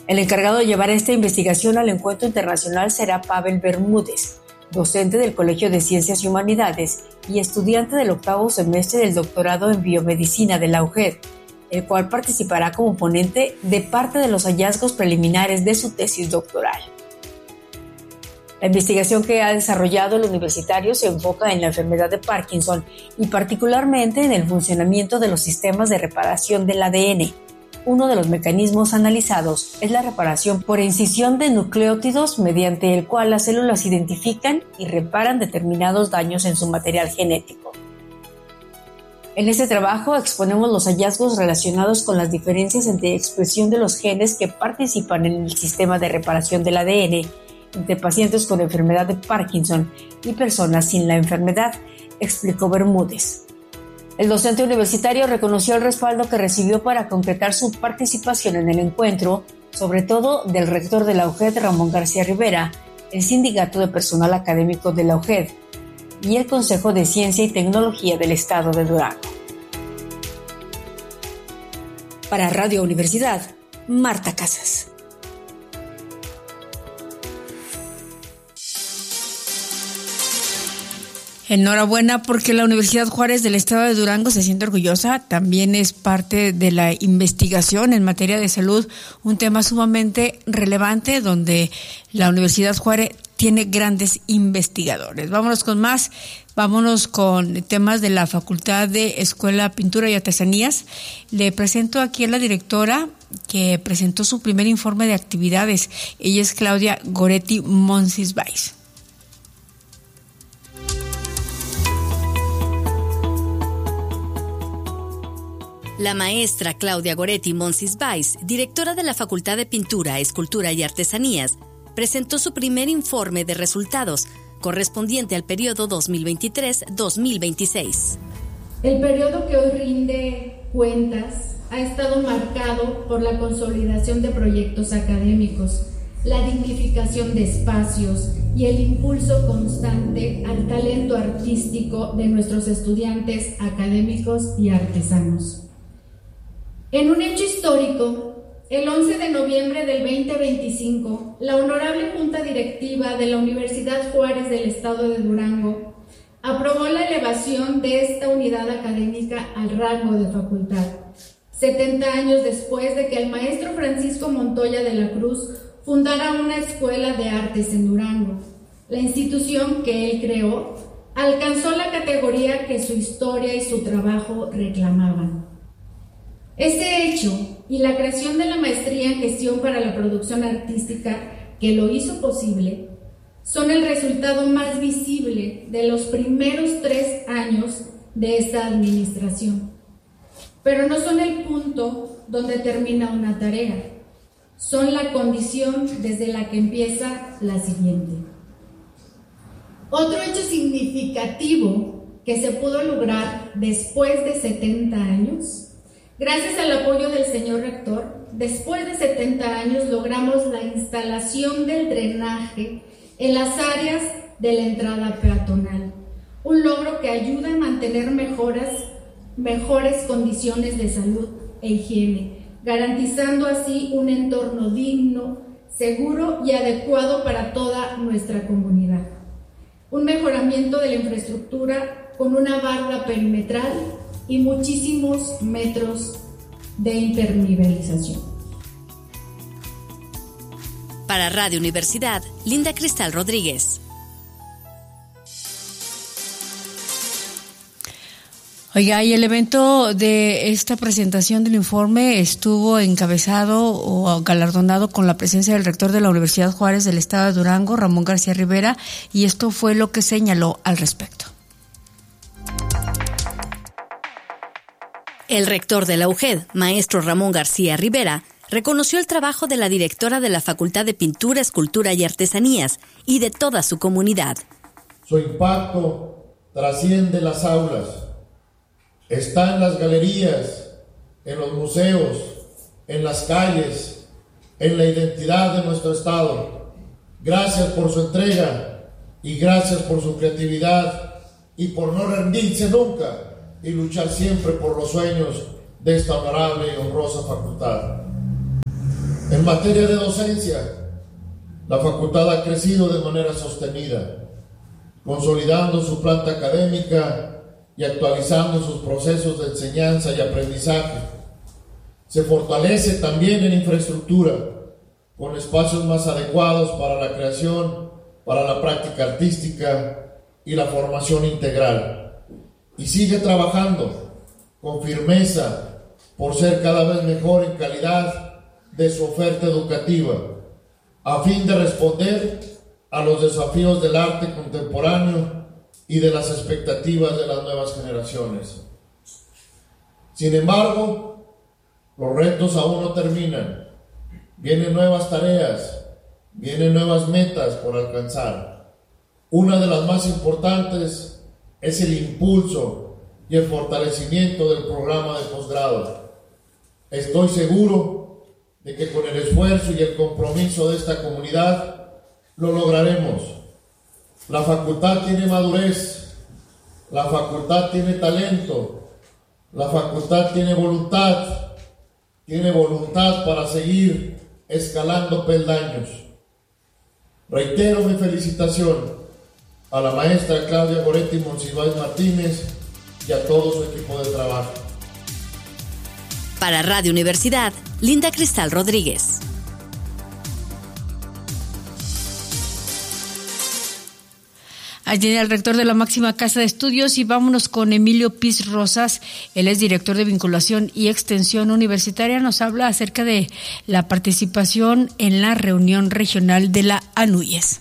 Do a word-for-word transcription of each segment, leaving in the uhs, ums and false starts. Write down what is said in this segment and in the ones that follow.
El encargado de llevar esta investigación al encuentro internacional será Pavel Bermúdez, docente del Colegio de Ciencias y Humanidades y estudiante del octavo semestre del doctorado en biomedicina de la U G E D, el cual participará como ponente de parte de los hallazgos preliminares de su tesis doctoral. La investigación que ha desarrollado el universitario se enfoca en la enfermedad de Parkinson y particularmente en el funcionamiento de los sistemas de reparación del A D N. Uno de los mecanismos analizados es la reparación por incisión de nucleótidos, mediante el cual las células identifican y reparan determinados daños en su material genético. En este trabajo exponemos los hallazgos relacionados con las diferencias entre expresión de los genes que participan en el sistema de reparación del A D N entre pacientes con enfermedad de Parkinson y personas sin la enfermedad, explicó Bermúdez. El docente universitario reconoció el respaldo que recibió para concretar su participación en el encuentro, sobre todo del rector de la U G E D, Ramón García Rivera, el Sindicato de Personal Académico de la U G E D y el Consejo de Ciencia y Tecnología del Estado de Durango. Para Radio Universidad, Marta Casas. Enhorabuena, porque la Universidad Juárez del Estado de Durango se siente orgullosa. También es parte de la investigación en materia de salud, un tema sumamente relevante donde la Universidad Juárez tiene grandes investigadores. Vámonos con más, vámonos con temas de la Facultad de Escuela, Pintura y Artesanías. Le presento aquí a la directora que presentó su primer informe de actividades. Ella es Claudia Goretti Monsiváis. La maestra Claudia Goretti Monsiváis, directora de la Facultad de Pintura, Escultura y Artesanías, presentó su primer informe de resultados, correspondiente al periodo dos mil veintitrés a dos mil veintiséis. El periodo que hoy rinde cuentas ha estado marcado por la consolidación de proyectos académicos, la dignificación de espacios y el impulso constante al talento artístico de nuestros estudiantes académicos y artesanos. En un hecho histórico, el once de noviembre del veinte veinticinco, la Honorable Junta Directiva de la Universidad Juárez del Estado de Durango aprobó la elevación de esta unidad académica al rango de facultad, setenta años después de que el maestro Francisco Montoya de la Cruz fundara una escuela de artes en Durango. La institución que él creó alcanzó la categoría que su historia y su trabajo reclamaban. Este hecho y la creación de la maestría en gestión para la producción artística que lo hizo posible son el resultado más visible de los primeros tres años de esta administración. Pero no son el punto donde termina una tarea, son la condición desde la que empieza la siguiente. Otro hecho significativo que se pudo lograr después de setenta años. Gracias al apoyo del señor rector, después de setenta años logramos la instalación del drenaje en las áreas de la entrada peatonal, un logro que ayuda a mantener mejoras, mejores condiciones de salud e higiene, garantizando así un entorno digno, seguro y adecuado para toda nuestra comunidad. Un mejoramiento de la infraestructura con una barda perimetral y muchísimos metros de impermeabilización. Para Radio Universidad, Linda Cristal Rodríguez. Oiga, y el evento de esta presentación del informe estuvo encabezado o galardonado con la presencia del rector de la Universidad Juárez del Estado de Durango, Ramón García Rivera, y esto fue lo que señaló al respecto. El rector de la U G E D, maestro Ramón García Rivera, reconoció el trabajo de la directora de la Facultad de Pintura, Escultura y Artesanías y de toda su comunidad. Su impacto trasciende las aulas, está en las galerías, en los museos, en las calles, en la identidad de nuestro estado. Gracias por su entrega y gracias por su creatividad y por no rendirse nunca y luchar siempre por los sueños de esta honorable y honrosa facultad. En materia de docencia, la facultad ha crecido de manera sostenida, consolidando su planta académica y actualizando sus procesos de enseñanza y aprendizaje. Se fortalece también en infraestructura, con espacios más adecuados para la creación, para la práctica artística y la formación integral. Y sigue trabajando con firmeza por ser cada vez mejor en calidad de su oferta educativa, a fin de responder a los desafíos del arte contemporáneo y de las expectativas de las nuevas generaciones. Sin embargo, los retos aún no terminan. Vienen nuevas tareas, vienen nuevas metas por alcanzar. Una de las más importantes es el impulso y el fortalecimiento del programa de posgrado. Estoy seguro de que con el esfuerzo y el compromiso de esta comunidad lo lograremos. La facultad tiene madurez, la facultad tiene talento, la facultad tiene voluntad, tiene voluntad para seguir escalando peldaños. Reitero mi felicitación a la maestra Claudia Goretti Monsiváis Martínez y a todo su equipo de trabajo. Para Radio Universidad, Linda Cristal Rodríguez. Allí el rector de la máxima casa de estudios, y vámonos con Emilio Piz Rosas. Él es director de vinculación y extensión universitaria. Nos habla acerca de la participación en la reunión regional de la ANUYES.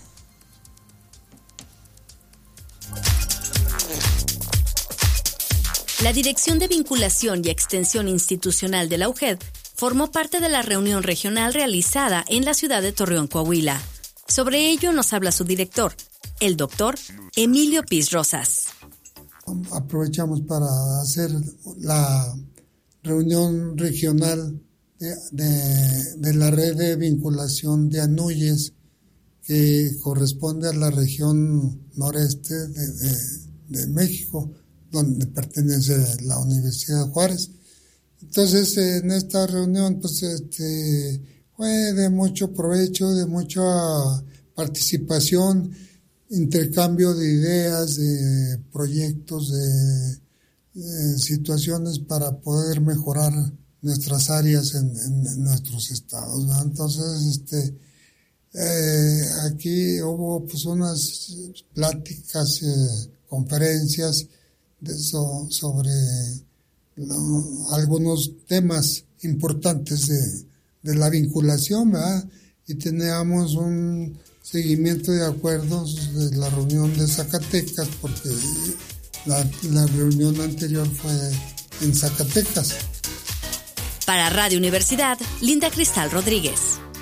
La Dirección de Vinculación y Extensión Institucional de la U G E D formó parte de la reunión regional realizada en la ciudad de Torreón, Coahuila. Sobre ello nos habla su director, el doctor Emilio Piz Rosas. Aprovechamos para hacer la reunión regional de, de, de la red de vinculación de ANUYES, que corresponde a la región noreste de, de, de México, donde pertenece la Universidad de Juárez. Entonces, en esta reunión, pues, este, fue de mucho provecho, de mucha participación, intercambio de ideas, de proyectos, de, de situaciones para poder mejorar nuestras áreas en, en, en nuestros estados, ¿no? Entonces, este, eh, aquí hubo pues unas pláticas, eh, conferencias de so, sobre no, algunos temas importantes de, de la vinculación, ¿verdad? Y teníamos un seguimiento de acuerdos de la reunión de Zacatecas, porque la, la reunión anterior fue en Zacatecas. Para Radio Universidad, Linda Cristal Rodríguez.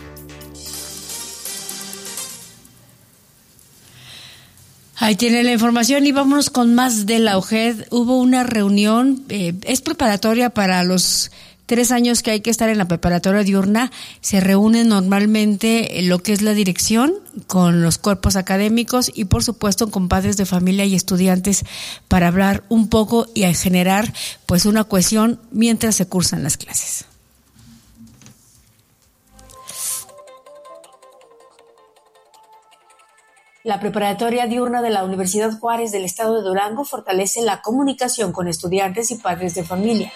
Ahí tiene la información y vámonos con más de la U G E D. Hubo una reunión, eh, es preparatoria para los tres años que hay que estar en la preparatoria diurna. Se reúne normalmente lo que es la dirección con los cuerpos académicos y por supuesto con padres de familia y estudiantes para hablar un poco y a generar pues una cohesión mientras se cursan las clases. La preparatoria diurna de la Universidad Juárez del Estado de Durango fortalece la comunicación con estudiantes y padres de familia.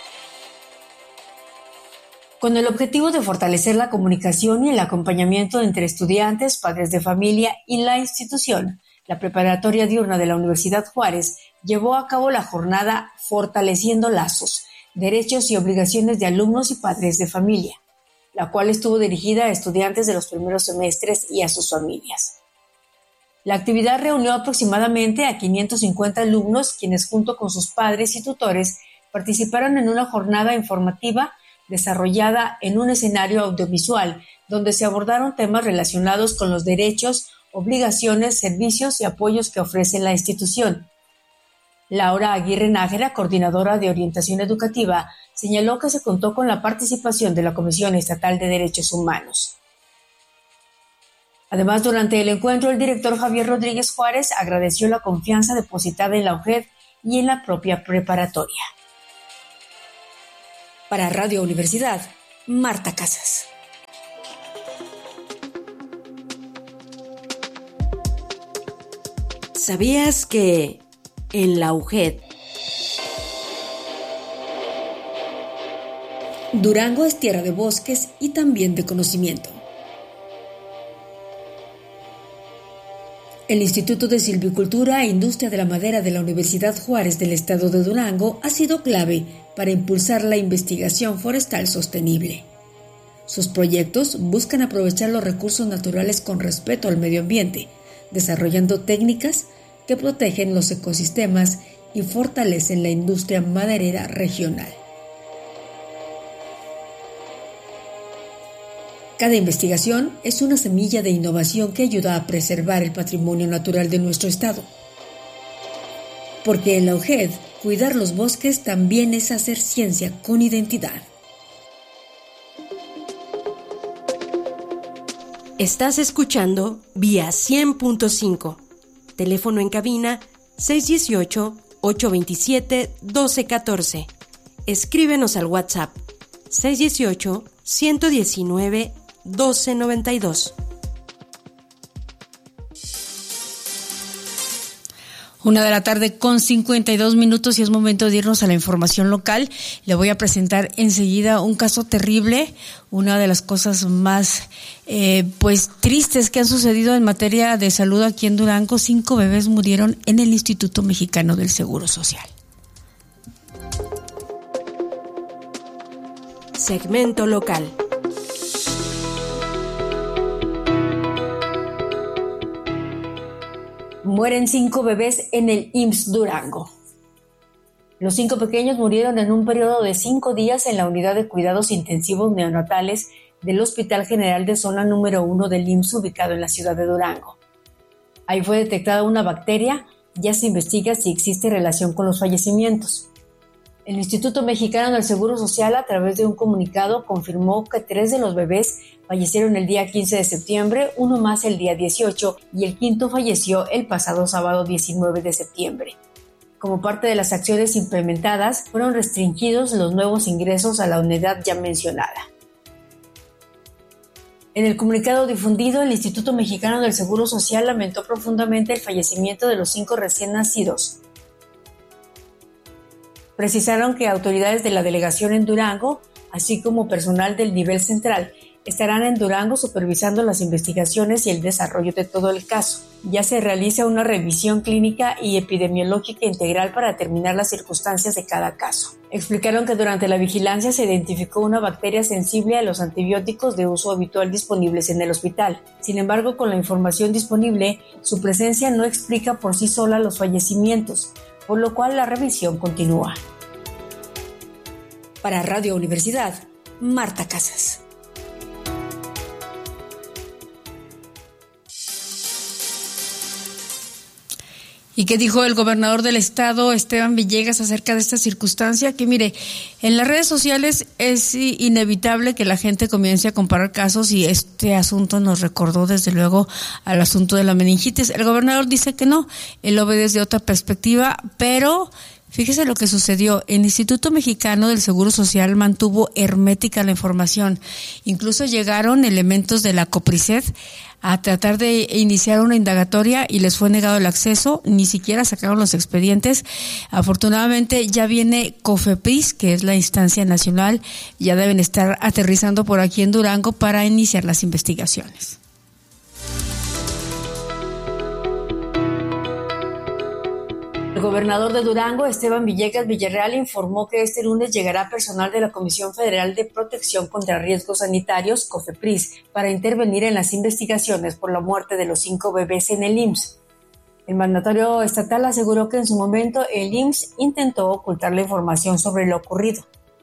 Con el objetivo de fortalecer la comunicación y el acompañamiento entre estudiantes, padres de familia y la institución, la preparatoria diurna de la Universidad Juárez llevó a cabo la jornada Fortaleciendo Lazos, Derechos y Obligaciones de Alumnos y Padres de Familia, la cual estuvo dirigida a estudiantes de los primeros semestres y a sus familias. La actividad reunió aproximadamente a quinientos cincuenta alumnos, quienes junto con sus padres y tutores participaron en una jornada informativa desarrollada en un escenario audiovisual, donde se abordaron temas relacionados con los derechos, obligaciones, servicios y apoyos que ofrece la institución. Laura Aguirre Nájera, coordinadora de orientación educativa, señaló que se contó con la participación de la Comisión Estatal de Derechos Humanos. Además, durante el encuentro, el director Javier Rodríguez Juárez agradeció la confianza depositada en la U G E D y en la propia preparatoria. Para Radio Universidad, Marta Casas. ¿Sabías que en la U G E D Durango es tierra de bosques y también de conocimiento? El Instituto de Silvicultura e Industria de la Madera de la Universidad Juárez del Estado de Durango ha sido clave para impulsar la investigación forestal sostenible. Sus proyectos buscan aprovechar los recursos naturales con respeto al medio ambiente, desarrollando técnicas que protegen los ecosistemas y fortalecen la industria maderera regional. Cada investigación es una semilla de innovación que ayuda a preservar el patrimonio natural de nuestro estado. Porque en la U G E D, cuidar los bosques también es hacer ciencia con identidad. Estás escuchando Vía cien punto cinco. Teléfono en cabina seis uno ocho, ocho dos siete, uno dos uno cuatro. Escríbenos al WhatsApp seis uno ocho, uno uno nueve, doce noventa y dos. Una de la tarde con cincuenta y dos minutos y es momento de irnos a la información local. Le voy a presentar enseguida un caso terrible, una de las cosas más eh, pues tristes que han sucedido en materia de salud aquí en Durango. Cinco bebés murieron en el Instituto Mexicano del Seguro Social. Segmento local. Mueren cinco bebés en el I M S S Durango. Los cinco pequeños murieron en un periodo de cinco días en la unidad de cuidados intensivos neonatales del Hospital General de Zona número uno del I M S S ubicado en la ciudad de Durango. Ahí fue detectada una bacteria, ya se investiga si existe relación con los fallecimientos. El Instituto Mexicano del Seguro Social, a través de un comunicado, confirmó que tres de los bebés fallecieron el día quince de septiembre, uno más el día dieciocho y el quinto falleció el pasado sábado diecinueve de septiembre. Como parte de las acciones implementadas, fueron restringidos los nuevos ingresos a la unidad ya mencionada. En el comunicado difundido, el Instituto Mexicano del Seguro Social lamentó profundamente el fallecimiento de los cinco recién nacidos. Precisaron que autoridades de la delegación en Durango, así como personal del nivel central, estarán en Durango supervisando las investigaciones y el desarrollo de todo el caso. Ya se realiza una revisión clínica y epidemiológica integral para determinar las circunstancias de cada caso. Explicaron que durante la vigilancia se identificó una bacteria sensible a los antibióticos de uso habitual disponibles en el hospital. Sin embargo, con la información disponible, su presencia no explica por sí sola los fallecimientos, por lo cual la revisión continúa. Para Radio Universidad, Marta Casas. ¿Y qué dijo el gobernador del estado, Esteban Villegas, acerca de esta circunstancia? Que mire, en las redes sociales es inevitable que la gente comience a comparar casos y este asunto nos recordó desde luego al asunto de la meningitis. El gobernador dice que no, él lo ve desde otra perspectiva, pero fíjese lo que sucedió. El Instituto Mexicano del Seguro Social mantuvo hermética la información. Incluso llegaron elementos de la COPRISED a tratar de iniciar una indagatoria y les fue negado el acceso, ni siquiera sacaron los expedientes. Afortunadamente ya viene COFEPRIS, que es la instancia nacional, ya deben estar aterrizando por aquí en Durango para iniciar las investigaciones. El gobernador de Durango, Esteban Villegas Villarreal, informó que este lunes llegará personal de la Comisión Federal de Protección contra Riesgos Sanitarios, COFEPRIS, para intervenir en las investigaciones por la muerte de los cinco bebés en el I M S S. El mandatario estatal aseguró que en su momento el I M S S intentó ocultar la información sobre lo ocurrido.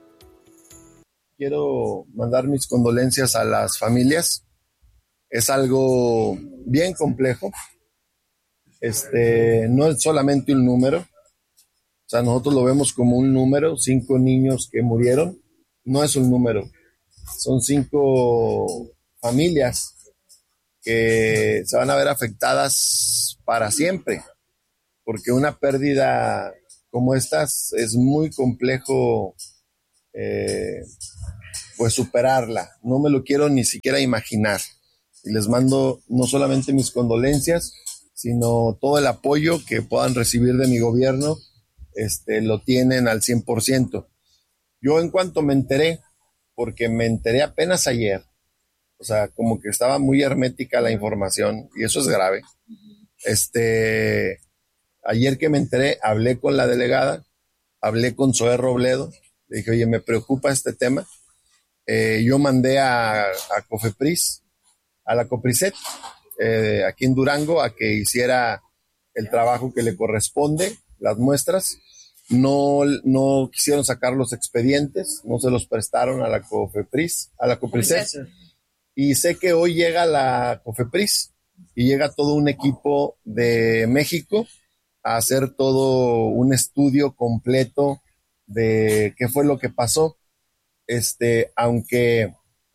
Quiero mandar mis condolencias a las familias. Es algo bien complejo. Este, no es solamente un número, o sea, nosotros lo vemos como un número, cinco niños que murieron, no es un número, son cinco familias que se van a ver afectadas para siempre, porque una pérdida como estas es muy complejo eh, pues superarla, no me lo quiero ni siquiera imaginar, y les mando no solamente mis condolencias, sino todo el apoyo que puedan recibir de mi gobierno, este, lo tienen al cien por ciento. Yo en cuanto me enteré, porque me enteré apenas ayer, o sea, como que estaba muy hermética la información, y eso es grave. Este, ayer que me enteré, hablé con la delegada, hablé con Zoé Robledo, le dije, oye, me preocupa este tema. Eh, yo mandé a, a Cofepris, a la Copriset, eh, aquí en Durango, a que hiciera el trabajo que le corresponde, las muestras. No, no quisieron sacar los expedientes, no se los prestaron a la Cofepris, a la Copriset. Y sé que hoy llega la Cofepris y llega todo un equipo de México a hacer todo un estudio completo de qué fue lo que pasó. Este, aunque,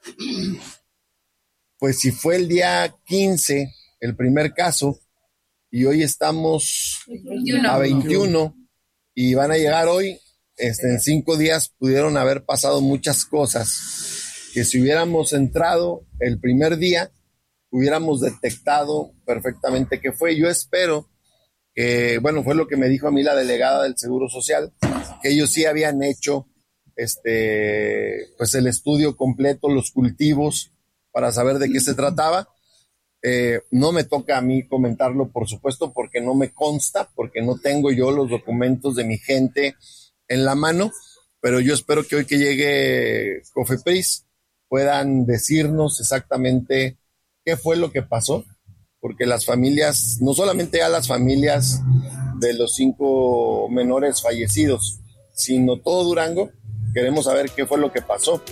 pues si fue el día quince el primer caso y hoy estamos a veintiuno y van a llegar hoy, este, en cinco días pudieron haber pasado muchas cosas que si hubiéramos entrado el primer día hubiéramos detectado perfectamente qué fue. Yo espero que, bueno, fue lo que me dijo a mí la delegada del Seguro Social, que ellos sí habían hecho este, pues el estudio completo, los cultivos, para saber de qué se trataba. Eh, no me toca a mí comentarlo, por supuesto, porque no me consta, porque no tengo yo los documentos de mi gente en la mano, pero yo espero que hoy que llegue Cofepris puedan decirnos exactamente qué fue lo que pasó, porque las familias, no solamente a las familias de los cinco menores fallecidos, sino todo Durango, queremos saber qué fue lo que pasó.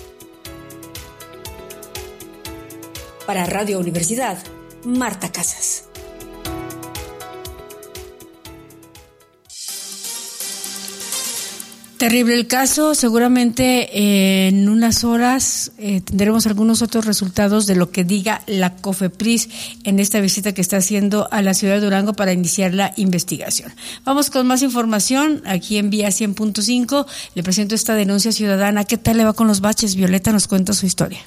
Para Radio Universidad, Marta Casas. Terrible el caso, seguramente eh, en unas horas eh, tendremos algunos otros resultados de lo que diga la Cofepris en esta visita que está haciendo a la ciudad de Durango para iniciar la investigación. Vamos con más información aquí en Vía cien punto cinco. Le presento esta denuncia ciudadana. ¿Qué tal le va con los baches? Violeta nos cuenta su historia.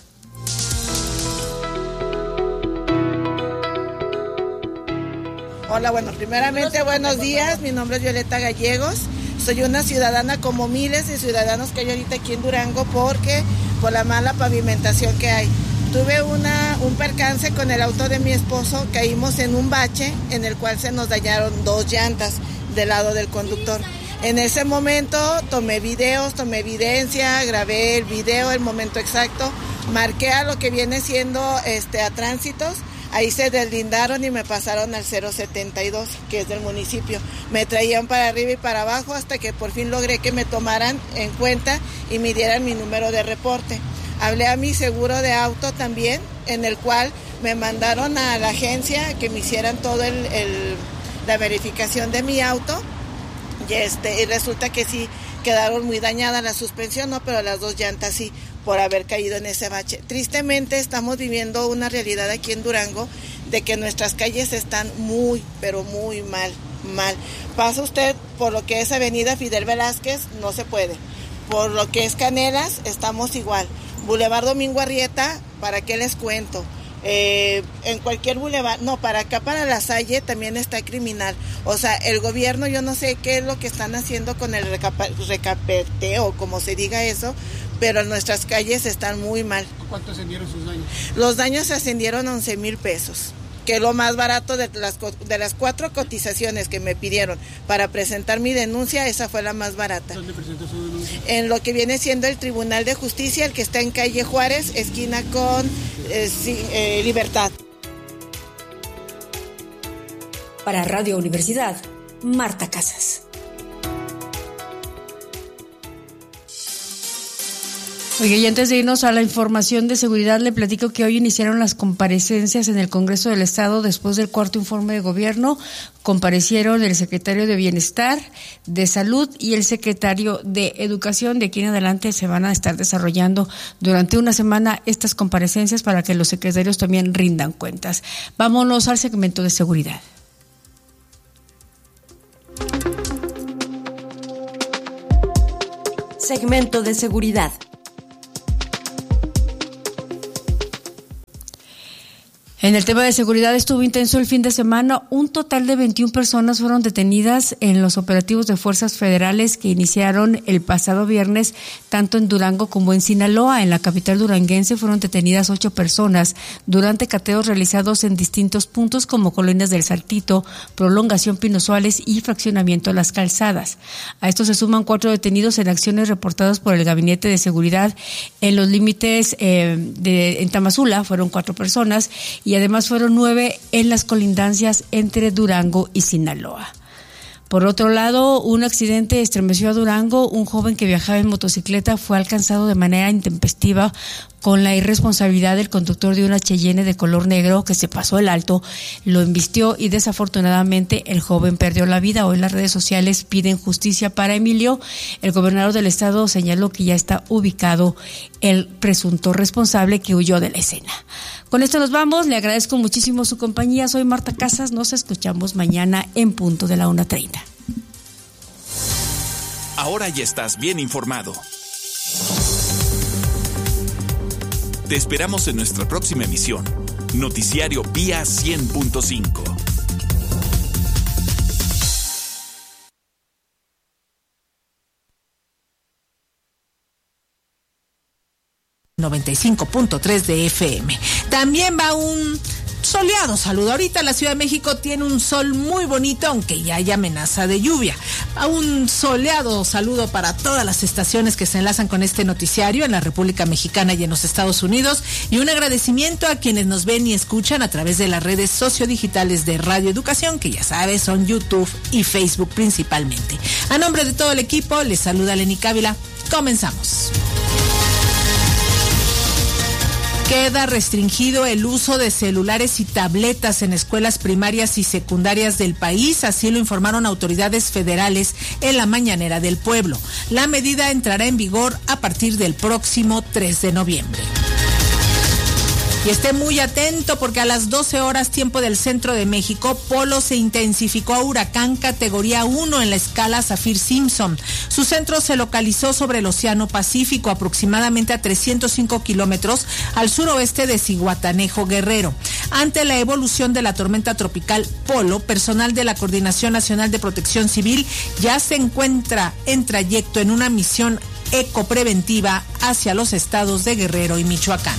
Hola, bueno, primeramente buenos días, mi nombre es Violeta Gallegos, soy una ciudadana como miles de ciudadanos que hay ahorita aquí en Durango porque por la mala pavimentación que hay. Tuve una, un percance con el auto de mi esposo, caímos en un bache en el cual se nos dañaron dos llantas del lado del conductor. En ese momento tomé videos, tomé evidencia, grabé el video, el momento exacto, marqué a lo que viene siendo este, a tránsitos. Ahí se deslindaron y me pasaron al cero setenta y dos, que es del municipio. Me traían para arriba y para abajo hasta que por fin logré que me tomaran en cuenta y me dieran mi número de reporte. Hablé a mi seguro de auto también, en el cual me mandaron a la agencia que me hicieran todo el, el la verificación de mi auto. Y, este, y resulta que sí quedaron muy dañadas la suspensión, no, pero las dos llantas sí, por haber caído en ese bache. Tristemente estamos viviendo una realidad aquí en Durango de que nuestras calles están muy, pero muy mal, mal. Pasa usted por lo que es Avenida Fidel Velázquez, no se puede. Por lo que es Canelas, estamos igual. Boulevard Domingo Arrieta, ¿para qué les cuento? Eh, en cualquier bulevar, no, para acá, para La Salle también está criminal. O sea, el gobierno, yo no sé qué es lo que están haciendo con el recapa- recapeteo, como se diga eso, pero nuestras calles están muy mal. ¿Cuánto ascendieron sus daños? Los daños ascendieron a once mil pesos, que lo más barato de las, de las cuatro cotizaciones que me pidieron para presentar mi denuncia, esa fue la más barata. ¿Dónde presentó su denuncia? En lo que viene siendo el Tribunal de Justicia, el que está en calle Juárez, esquina con eh, sí, eh, Libertad. Para Radio Universidad, Marta Casas. Oye, y antes de irnos a la información de seguridad, le platico que hoy iniciaron las comparecencias en el Congreso del Estado después del cuarto informe de gobierno. Comparecieron el secretario de Bienestar, de Salud y el secretario de Educación. De aquí en adelante se van a estar desarrollando durante una semana estas comparecencias para que los secretarios también rindan cuentas. Vámonos al segmento de seguridad. Segmento de seguridad. En el tema de seguridad estuvo intenso el fin de semana. Un total de veintiuna personas fueron detenidas en los operativos de fuerzas federales que iniciaron el pasado viernes, tanto en Durango como en Sinaloa. En la capital duranguense fueron detenidas ocho personas durante cateos realizados en distintos puntos como Colonias del Saltito, Prolongación Pino Suárez y Fraccionamiento Las Calzadas. A esto se suman cuatro detenidos en acciones reportadas por el Gabinete de Seguridad en los límites eh, de en Tamazula. Fueron cuatro personas y además fueron nueve en las colindancias entre Durango y Sinaloa. Por otro lado, un accidente estremeció a Durango. Un joven que viajaba en motocicleta fue alcanzado de manera intempestiva con la irresponsabilidad del conductor de una Cheyenne de color negro que se pasó el alto, lo embistió y desafortunadamente el joven perdió la vida. Hoy las redes sociales piden justicia para Emilio. El gobernador del estado señaló que ya está ubicado el presunto responsable que huyó de la escena. Con esto nos vamos. Le agradezco muchísimo su compañía. Soy Marta Casas. Nos escuchamos mañana en punto de la una treinta. Ahora ya estás bien informado. Te esperamos en nuestra próxima emisión. Noticiario Vía cien punto cinco. noventa y cinco punto tres de F M. También va un soleado saludo. Ahorita la Ciudad de México tiene un sol muy bonito, aunque ya hay amenaza de lluvia. Va un soleado saludo para todas las estaciones que se enlazan con este noticiario en la República Mexicana y en los Estados Unidos, y un agradecimiento a quienes nos ven y escuchan a través de las redes sociodigitales de Radio Educación, que ya sabes son YouTube y Facebook principalmente. A nombre de todo el equipo, les saluda Lenny Cávila. Comenzamos. Queda restringido el uso de celulares y tabletas en escuelas primarias y secundarias del país, así lo informaron autoridades federales en la mañanera del pueblo. La medida entrará en vigor a partir del próximo tres de noviembre. Y esté muy atento porque a las doce horas tiempo del centro de México, Polo se intensificó a huracán categoría uno en la escala Saffir-Simpson. Su centro se localizó sobre el Océano Pacífico, aproximadamente a trescientos cinco kilómetros al suroeste de Zihuatanejo, Guerrero. Ante la evolución de la tormenta tropical Polo, personal de la Coordinación Nacional de Protección Civil ya se encuentra en trayecto en una misión ecopreventiva hacia los estados de Guerrero y Michoacán.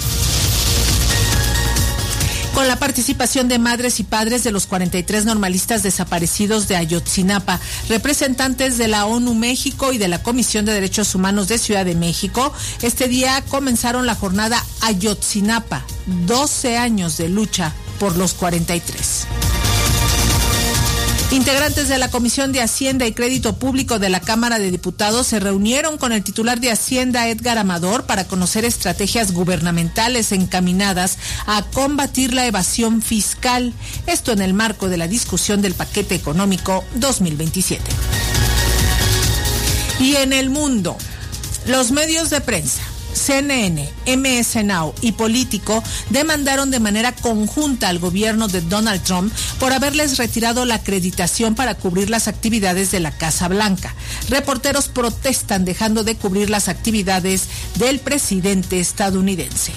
Con la participación de madres y padres de los cuarenta y tres normalistas desaparecidos de Ayotzinapa, representantes de la ONU México y de la Comisión de Derechos Humanos de Ciudad de México, este día comenzaron la jornada Ayotzinapa, doce años de lucha por los cuarenta y tres. Integrantes de la Comisión de Hacienda y Crédito Público de la Cámara de Diputados se reunieron con el titular de Hacienda, Edgar Amador, para conocer estrategias gubernamentales encaminadas a combatir la evasión fiscal. Esto en el marco de la discusión del paquete económico dos mil veintisiete. Y en el mundo, los medios de prensa, C N N, M S Now y Político demandaron de manera conjunta al gobierno de Donald Trump por haberles retirado la acreditación para cubrir las actividades de la Casa Blanca. Reporteros protestan dejando de cubrir las actividades del presidente estadounidense.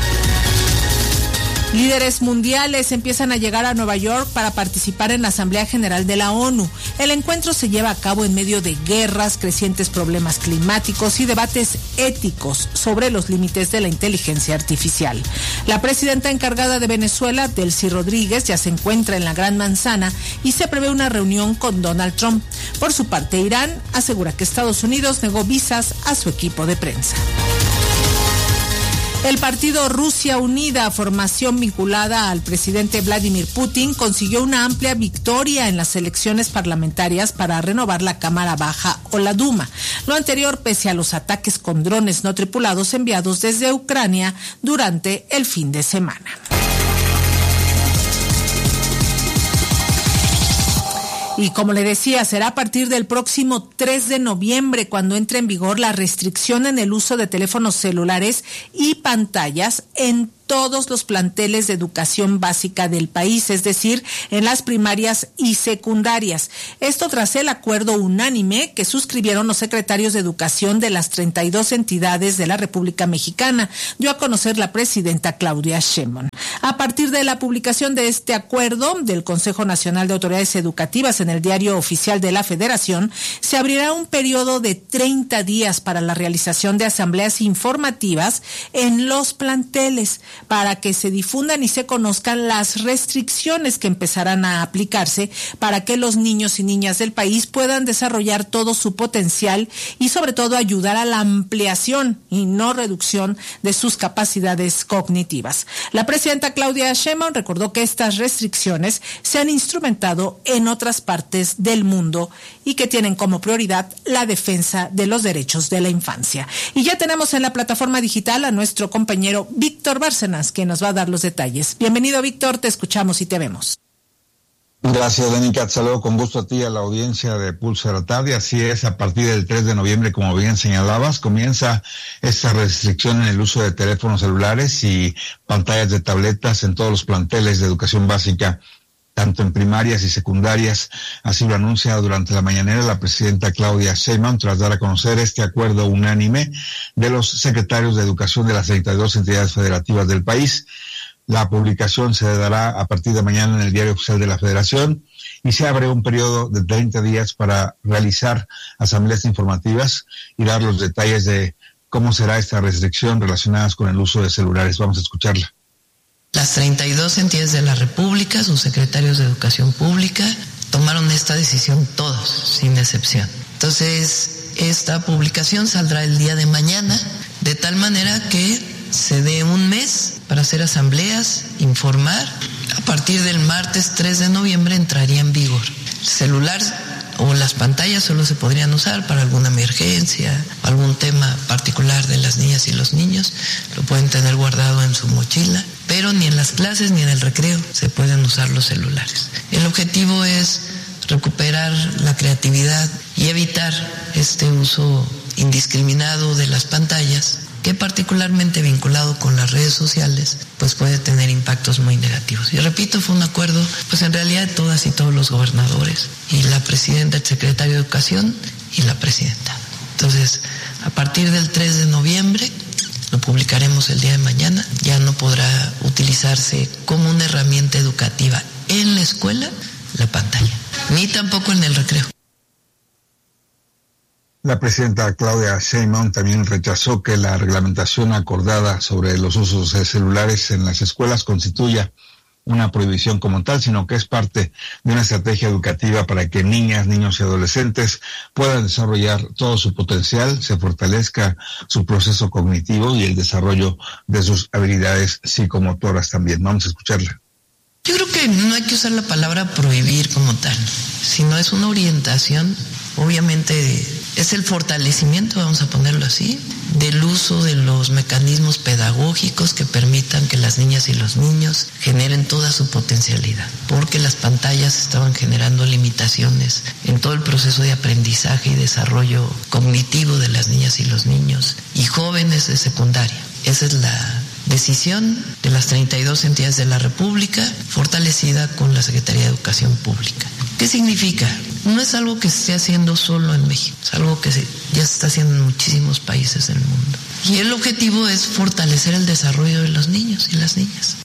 Líderes mundiales empiezan a llegar a Nueva York para participar en la Asamblea General de la ONU. El encuentro se lleva a cabo en medio de guerras, crecientes problemas climáticos y debates éticos sobre los límites de la inteligencia artificial. La presidenta encargada de Venezuela, Delcy Rodríguez, ya se encuentra en la Gran Manzana y se prevé una reunión con Donald Trump. Por su parte, Irán asegura que Estados Unidos negó visas a su equipo de prensa. El partido Rusia Unida, formación vinculada al presidente Vladimir Putin, consiguió una amplia victoria en las elecciones parlamentarias para renovar la Cámara Baja o la Duma. Lo anterior pese a los ataques con drones no tripulados enviados desde Ucrania durante el fin de semana. Y como le decía, será a partir del próximo tres de noviembre cuando entre en vigor la restricción en el uso de teléfonos celulares y pantallas en todos los planteles de educación básica del país, es decir, en las primarias y secundarias. Esto tras el acuerdo unánime que suscribieron los secretarios de educación de las treinta y dos entidades de la República Mexicana, dio a conocer la presidenta Claudia Sheinbaum. A partir de la publicación de este acuerdo del Consejo Nacional de Autoridades Educativas en el Diario Oficial de la Federación, se abrirá un periodo de treinta días para la realización de asambleas informativas en los planteles para que se difundan y se conozcan las restricciones que empezarán a aplicarse para que los niños y niñas del país puedan desarrollar todo su potencial y sobre todo ayudar a la ampliación y no reducción de sus capacidades cognitivas. La presidenta Claudia Sheinbaum recordó que estas restricciones se han instrumentado en otras partes del mundo y que tienen como prioridad la defensa de los derechos de la infancia. Y ya tenemos en la plataforma digital a nuestro compañero Víctor Bárcenas, que nos va a dar los detalles. Bienvenido, Víctor, te escuchamos y te vemos. Gracias, Danica. Saludo con gusto a ti y a la audiencia de Pulso de la Tarde. Así es, a partir del tres de noviembre, como bien señalabas, comienza esta restricción en el uso de teléfonos celulares y pantallas de tabletas en todos los planteles de educación básica, tanto en primarias y secundarias. Así lo anuncia durante la mañanera la presidenta Claudia Sheinbaum, tras dar a conocer este acuerdo unánime de los secretarios de educación de las treinta y dos entidades federativas del país. La publicación se dará a partir de mañana en el Diario Oficial de la Federación y se abre un periodo de treinta días para realizar asambleas informativas y dar los detalles de cómo será esta restricción relacionadas con el uso de celulares. Vamos a escucharla. Las treinta y dos entidades de la República, sus secretarios de Educación Pública, tomaron esta decisión todos, sin excepción. Entonces, esta publicación saldrá el día de mañana, de tal manera que se dé un mes para hacer asambleas, informar. A partir del martes tres de noviembre entraría en vigor. El celular o las pantallas solo se podrían usar para alguna emergencia, algún tema particular de las niñas y los niños. Lo pueden tener guardado en su mochila, pero ni en las clases ni en el recreo se pueden usar los celulares. El objetivo es recuperar la creatividad y evitar este uso indiscriminado de las pantallas, que particularmente vinculado con las redes sociales, pues puede tener impactos muy negativos. Y repito, fue un acuerdo, pues en realidad de todas y todos los gobernadores, y la presidenta, el secretario de Educación y la presidenta. Entonces, a partir del tres de noviembre, lo publicaremos el día de mañana, ya no podrá utilizarse como una herramienta educativa en la escuela la pantalla, ni tampoco en el recreo. La presidenta Claudia Sheinbaum también rechazó que la reglamentación acordada sobre los usos de celulares en las escuelas constituya una prohibición como tal, sino que es parte de una estrategia educativa para que niñas, niños y adolescentes puedan desarrollar todo su potencial, se fortalezca su proceso cognitivo y el desarrollo de sus habilidades psicomotoras también. Vamos a escucharla. Yo creo que no hay que usar la palabra prohibir como tal, sino es una orientación, obviamente es el fortalecimiento, vamos a ponerlo así, del uso de los mecanismos pedagógicos que permitan que las niñas y los niños generen toda su potencialidad, porque las pantallas estaban generando limitaciones en todo el proceso de aprendizaje y desarrollo cognitivo de las niñas y los niños y jóvenes de secundaria. Esa es la decisión de las treinta y dos entidades de la República, fortalecida con la Secretaría de Educación Pública. ¿Qué significa? No es algo que se esté haciendo solo en México, es algo que se, ya se está haciendo en muchísimos países del mundo. Y el objetivo es fortalecer el desarrollo de los niños y las niñas.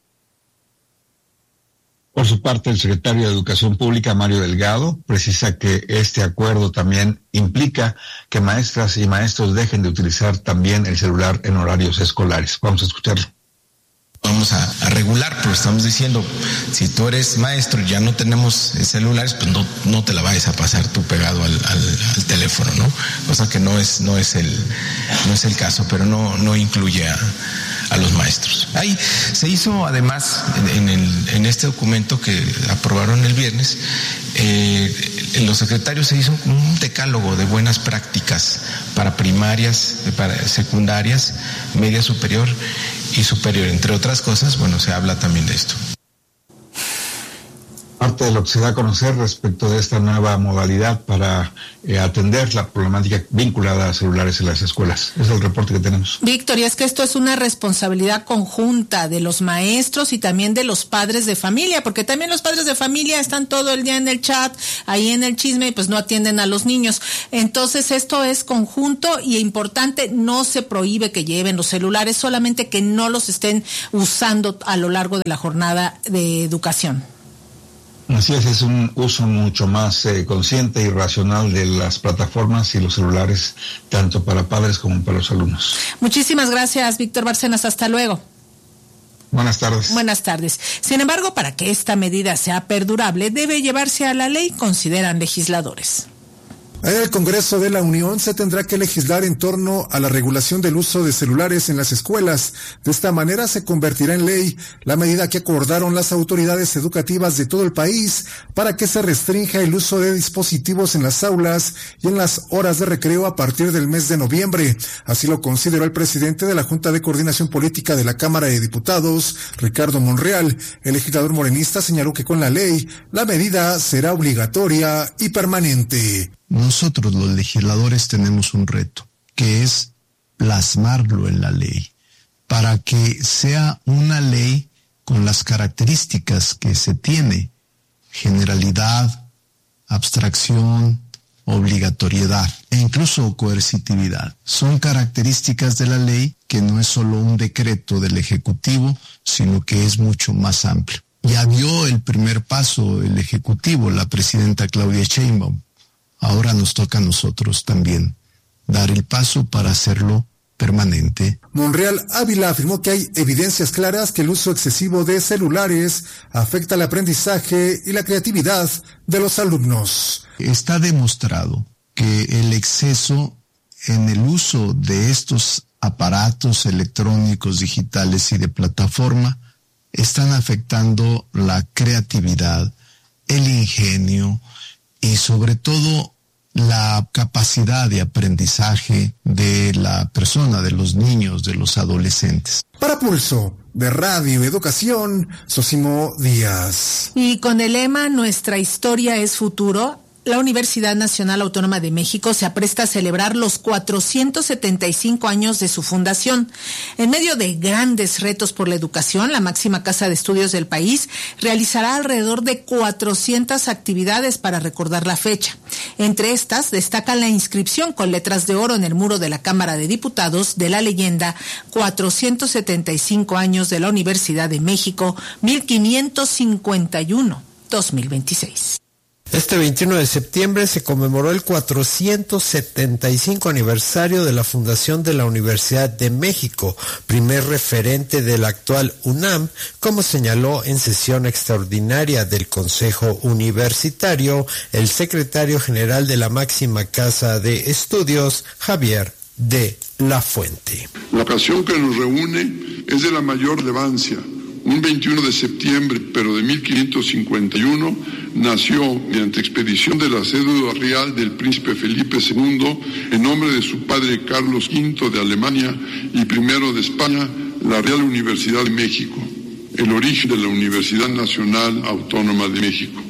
Por su parte, el secretario de Educación Pública, Mario Delgado, precisa que este acuerdo también implica que maestras y maestros dejen de utilizar también el celular en horarios escolares. Vamos a escucharlo. Vamos a, a regular, pero estamos diciendo, si tú eres maestro y ya no tenemos celulares, pues no, no te la vayas a pasar tú pegado al, al, al teléfono, ¿no? O sea que no es, no es el, no es el caso, pero no, no incluye a, a los maestros. Ahí se hizo además en, en, el, en este documento que aprobaron el viernes, eh, en los secretarios se hizo un decálogo de buenas prácticas para primarias, para secundarias, media superior y superior, entre otras cosas. Bueno, se habla también de esto. parte de lo que se da a conocer respecto de esta nueva modalidad para eh, atender la problemática vinculada a celulares en las escuelas. Es el reporte que tenemos. Víctor, y es que esto es una responsabilidad conjunta de los maestros y también de los padres de familia, porque también los padres de familia están todo el día en el chat, ahí en el chisme, y pues no atienden a los niños. Entonces esto es conjunto y importante, no se prohíbe que lleven los celulares, solamente que no los estén usando a lo largo de la jornada de educación. Así es, es un uso mucho más eh, consciente y racional de las plataformas y los celulares, tanto para padres como para los alumnos. Muchísimas gracias, Víctor Bárcenas. Hasta luego. Buenas tardes. Buenas tardes. Sin embargo, para que esta medida sea perdurable, debe llevarse a la ley, consideran legisladores. En el Congreso de la Unión se tendrá que legislar en torno a la regulación del uso de celulares en las escuelas. De esta manera se convertirá en ley la medida que acordaron las autoridades educativas de todo el país para que se restrinja el uso de dispositivos en las aulas y en las horas de recreo a partir del mes de noviembre. Así lo consideró el presidente de la Junta de Coordinación Política de la Cámara de Diputados, Ricardo Monreal. El legislador morenista señaló que con la ley la medida será obligatoria y permanente. Nosotros los legisladores tenemos un reto, que es plasmarlo en la ley, para que sea una ley con las características que se tiene: generalidad, abstracción, obligatoriedad e incluso coercitividad. Son características de la ley que no es solo un decreto del Ejecutivo, sino que es mucho más amplio. Ya dio el primer paso el Ejecutivo, la presidenta Claudia Sheinbaum. Ahora nos toca a nosotros también dar el paso para hacerlo permanente. Monreal Ávila afirmó que hay evidencias claras que el uso excesivo de celulares afecta el aprendizaje y la creatividad de los alumnos. Está demostrado que el exceso en el uso de estos aparatos electrónicos, digitales y de plataforma están afectando la creatividad, el ingenio y sobre todo la capacidad de aprendizaje de la persona, de los niños, de los adolescentes. Para Pulso de Radio Educación, Sosimo Díaz. Y con el lema Nuestra historia es futuro, la Universidad Nacional Autónoma de México se apresta a celebrar los cuatrocientos setenta y cinco años de su fundación. En medio de grandes retos por la educación, la máxima casa de estudios del país realizará alrededor de cuatrocientas actividades para recordar la fecha. Entre estas destaca la inscripción con letras de oro en el muro de la Cámara de Diputados de la leyenda cuatrocientos setenta y cinco años de la Universidad de México, mil quinientos cincuenta y uno a dos mil veintiséis. Este veintiuno de septiembre se conmemoró el cuatrocientos setenta y cinco aniversario de la fundación de la Universidad de México, primer referente de la actual UNAM, como señaló en sesión extraordinaria del Consejo Universitario el secretario general de la máxima casa de estudios, Javier de la Fuente. La ocasión que nos reúne es de la mayor relevancia. Un veintiuno de septiembre, pero de mil quinientos cincuenta y uno, nació, mediante expedición de la cédula real del príncipe Felipe segundo, en nombre de su padre Carlos quinto de Alemania y primero de España, la Real Universidad de México, el origen de la Universidad Nacional Autónoma de México.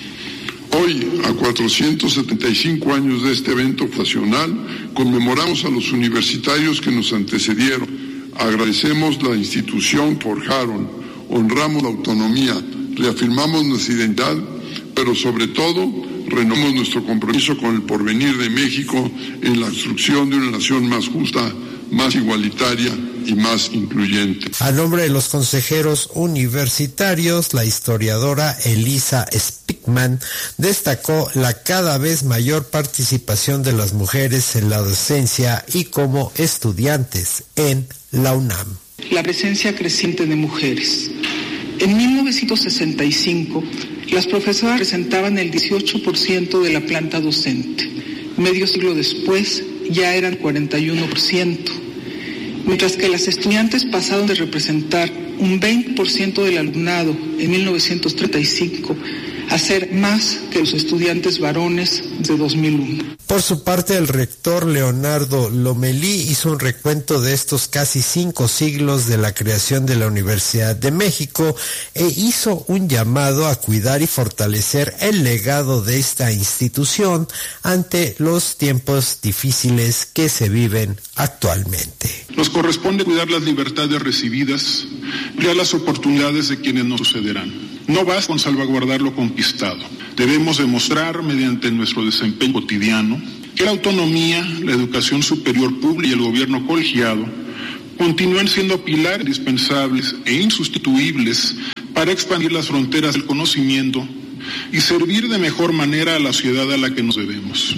Hoy, a cuatrocientos setenta y cinco años de este evento fundacional, conmemoramos a los universitarios que nos antecedieron. Agradecemos la institución que forjaron, honramos la autonomía, reafirmamos nuestra identidad, pero sobre todo renovamos nuestro compromiso con el porvenir de México en la construcción de una nación más justa, más igualitaria y más incluyente. A nombre de los consejeros universitarios, la historiadora Elisa Spickman destacó la cada vez mayor participación de las mujeres en la docencia y como estudiantes en la UNAM. La presencia creciente de mujeres. En mil novecientos sesenta y cinco, las profesoras representaban el dieciocho por ciento de la planta docente. Medio siglo después, ya eran cuarenta y uno por ciento. Mientras que las estudiantes pasaron de representar un veinte por ciento del alumnado en mil novecientos treinta y cinco hacer más que los estudiantes varones de dos mil uno. Por su parte, el rector Leonardo Lomelí hizo un recuento de estos casi cinco siglos de la creación de la Universidad de México e hizo un llamado a cuidar y fortalecer el legado de esta institución ante los tiempos difíciles que se viven actualmente. Nos corresponde cuidar las libertades recibidas, crear las oportunidades de quienes nos sucederán. No basta con salvaguardar lo conquistado. Debemos demostrar mediante nuestro desempeño cotidiano que la autonomía, la educación superior pública y el gobierno colegiado continúan siendo pilares indispensables e insustituibles para expandir las fronteras del conocimiento y servir de mejor manera a la sociedad a la que nos debemos.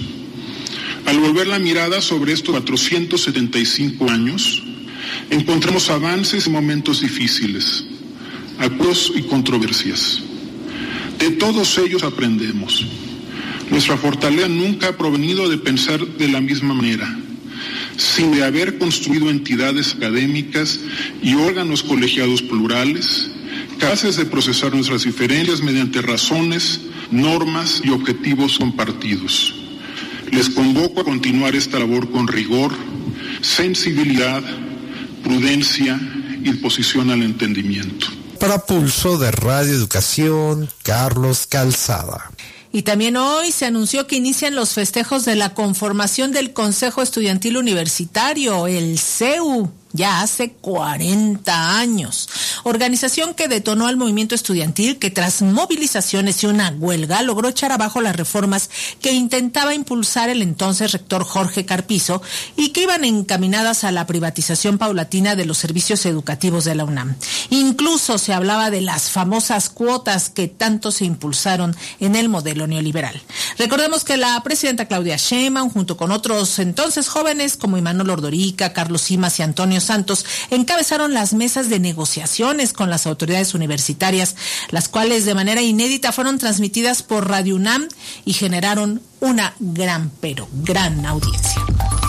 Al volver la mirada sobre estos cuatrocientos setenta y cinco años, encontramos avances y momentos difíciles, acuerdos y controversias. De todos ellos aprendemos. Nuestra fortaleza nunca ha provenido de pensar de la misma manera, sino de haber construido entidades académicas y órganos colegiados plurales, capaces de procesar nuestras diferencias mediante razones, normas y objetivos compartidos. Les convoco a continuar esta labor con rigor, sensibilidad, prudencia y disposición al entendimiento. Para Pulso de Radio Educación, Carlos Calzada. Y también hoy se anunció que inician los festejos de la conformación del Consejo Estudiantil Universitario, el C E U, ya hace cuarenta años. Organización que detonó al movimiento estudiantil que tras movilizaciones y una huelga logró echar abajo las reformas que intentaba impulsar el entonces rector Jorge Carpizo y que iban encaminadas a la privatización paulatina de los servicios educativos de la UNAM. Incluso se hablaba de las famosas cuotas que tanto se impulsaron en el modelo neoliberal. Recordemos que la presidenta Claudia Sheinbaum, junto con otros entonces jóvenes como Imanol Ordorica, Carlos Simas y Antonio Santos, encabezaron las mesas de negociaciones con las autoridades universitarias, las cuales de manera inédita fueron transmitidas por Radio UNAM y generaron una gran, pero gran audiencia.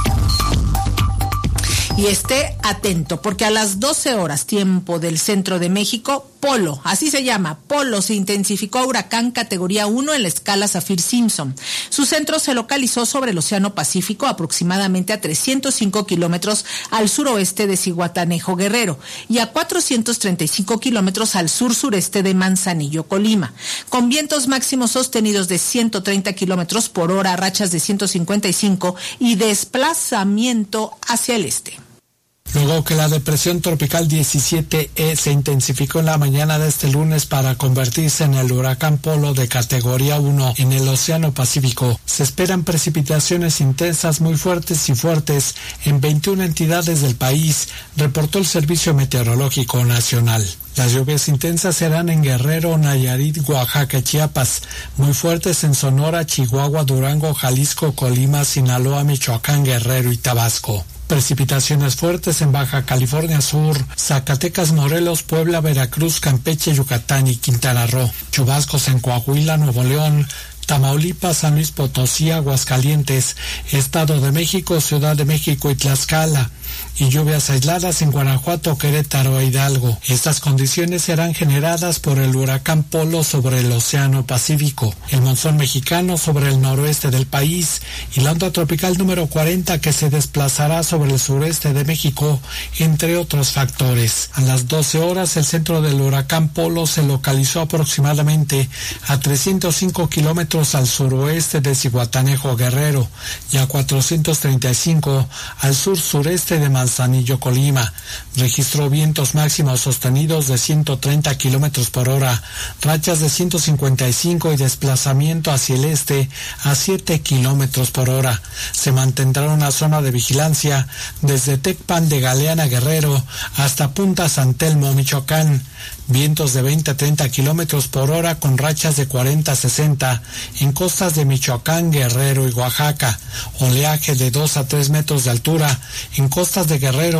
Y esté atento, porque a las doce horas, tiempo del centro de México, Polo, así se llama, Polo, se intensificó a huracán categoría uno en la escala Saffir-Simpson. Su centro se localizó sobre el Océano Pacífico, aproximadamente a trescientos cinco kilómetros al suroeste de Zihuatanejo, Guerrero, y a cuatrocientos treinta y cinco kilómetros al sur-sureste de Manzanillo, Colima, con vientos máximos sostenidos de ciento treinta kilómetros por hora, rachas de ciento cincuenta y cinco y desplazamiento hacia el este. Luego que la depresión tropical diecisiete E se intensificó en la mañana de este lunes para convertirse en el huracán Polo de categoría uno en el Océano Pacífico, se esperan precipitaciones intensas muy fuertes y fuertes en veintiuna entidades del país, reportó el Servicio Meteorológico Nacional. Las lluvias intensas serán en Guerrero, Nayarit, Oaxaca y Chiapas, muy fuertes en Sonora, Chihuahua, Durango, Jalisco, Colima, Sinaloa, Michoacán, Guerrero y Tabasco. Precipitaciones fuertes en Baja California Sur, Zacatecas, Morelos, Puebla, Veracruz, Campeche, Yucatán y Quintana Roo. Chubascos en Coahuila, Nuevo León, Tamaulipas, San Luis Potosí, Aguascalientes, Estado de México, Ciudad de México y Tlaxcala, y lluvias aisladas en Guanajuato, Querétaro e Hidalgo. Estas condiciones serán generadas por el huracán Polo sobre el Océano Pacífico, el monzón mexicano sobre el noroeste del país y la onda tropical número cuarenta que se desplazará sobre el sureste de México, entre otros factores. A las doce horas, el centro del huracán Polo se localizó aproximadamente a trescientos cinco kilómetros al suroeste de Zihuatanejo, Guerrero, y a cuatrocientos treinta y cinco al sur-sureste de Manzanillo, Colima. Registró vientos máximos sostenidos de ciento treinta kilómetros por hora, rachas de ciento cincuenta y cinco y desplazamiento hacia el este a siete kilómetros por hora. Se mantendrá una zona de vigilancia desde Tecpan de Galeana, Guerrero, hasta Punta San Telmo, Michoacán. Vientos de veinte a treinta kilómetros por hora con rachas de cuarenta a sesenta en costas de Michoacán, Guerrero y Oaxaca. Oleaje de dos a tres metros de altura en costas de Guerrero,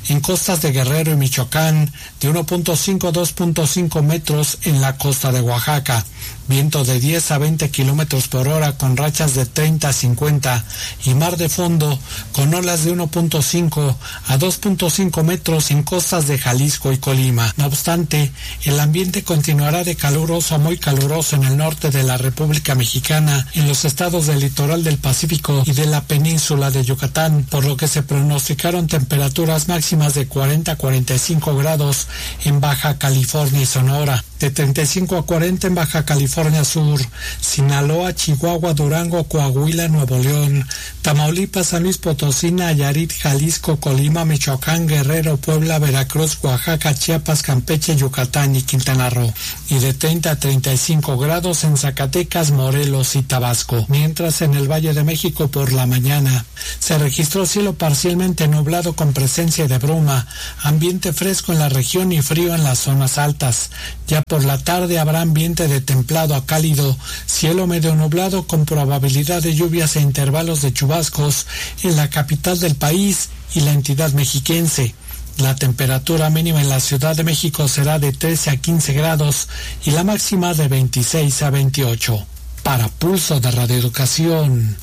en costas de Guerrero y Michoacán, de uno punto cinco a dos punto cinco metros en la costa de Oaxaca. Viento de diez a veinte kilómetros por hora con rachas de treinta a cincuenta y mar de fondo con olas de uno punto cinco a dos punto cinco metros en costas de Jalisco y Colima. No obstante, el ambiente continuará de caluroso a muy caluroso en el norte de la República Mexicana, en los estados del litoral del Pacífico y de la península de Yucatán, por lo que se pronosticaron temperaturas máximas de cuarenta a cuarenta y cinco grados en Baja California y Sonora, de treinta y cinco a cuarenta en Baja California Sur, Sinaloa, Chihuahua, Durango, Coahuila, Nuevo León, Tamaulipas, San Luis Potosí, Nayarit, Jalisco, Colima, Michoacán, Guerrero, Puebla, Veracruz, Oaxaca, Chiapas, Campeche, Yucatán y Quintana Roo, y de treinta a treinta y cinco grados en Zacatecas, Morelos y Tabasco. Mientras en el Valle de México por la mañana se registró cielo parcialmente nublado con presencia de bruma, ambiente fresco en la región y frío en las zonas altas. Ya por la tarde habrá ambiente de templado a cálido, cielo medio nublado con probabilidad de lluvias e intervalos de chubascos en la capital del país y la entidad mexiquense. La temperatura mínima en la Ciudad de México será de trece a quince grados y la máxima de veintiséis a veintiocho. Para Pulso de Radio Educación,